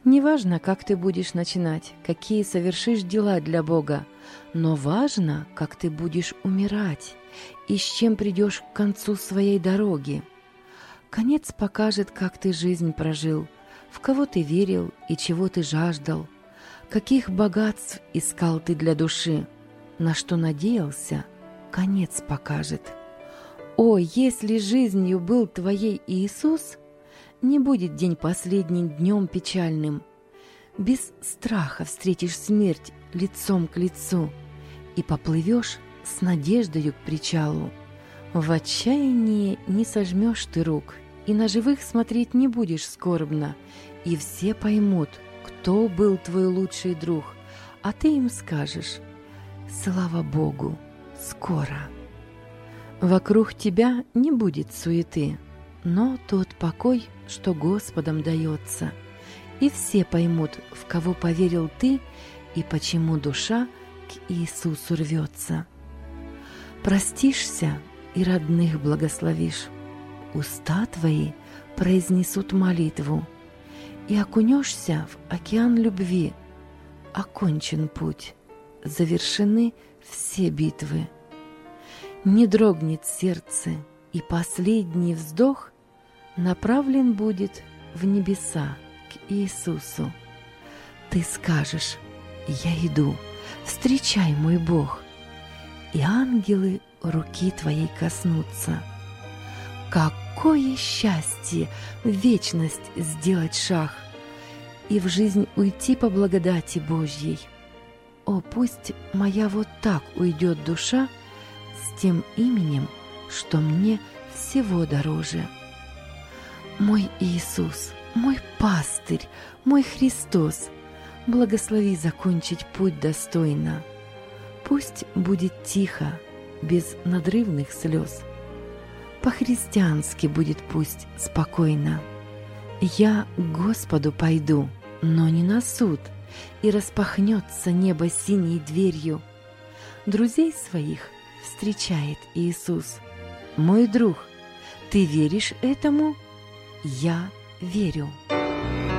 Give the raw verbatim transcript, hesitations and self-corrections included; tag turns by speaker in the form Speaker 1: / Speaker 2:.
Speaker 1: Неважно, как ты будешь начинать, какие совершишь дела для Бога, но важно, как ты будешь умирать и с чем придешь к концу своей дороги. Конец покажет, как ты жизнь прожил, в кого ты верил и чего ты жаждал, каких богатств искал ты для души, на что надеялся, конец покажет. О, если жизнью был твоей Иисус, не будет день последний днем печальным. Без страха встретишь смерть лицом к лицу и поплывешь с надеждою к причалу. В отчаянии не сожмешь ты рук, и на живых смотреть не будешь скорбно, и все поймут, кто был твой лучший друг, а ты им скажешь: «Слава Богу, скоро». Вокруг тебя не будет суеты, но тот покой, что Господом дается, и все поймут, в кого поверил ты и почему душа к Иисусу рвется. Простишься и родных благословишь, уста твои произнесут молитву, и окунешься в океан любви. Окончен путь, завершены все битвы. Не дрогнет сердце, и последний вздох направлен будет в небеса к Иисусу. Ты скажешь: «Я иду, встречай, мой Бог», и ангелы руки твоей коснутся. Какое счастье в вечность сделать шаг и в жизнь уйти по благодати Божьей! О, пусть моя вот так уйдет душа с тем именем, что мне всего дороже. Мой Иисус, мой пастырь, мой Христос, благослови закончить путь достойно. Пусть будет тихо, без надрывных слез. По-христиански будет пусть спокойно. Я к Господу пойду, но не на суд, и распахнется небо синей дверью. Друзей своих встречает Иисус. Мой друг, ты веришь этому? Я верю.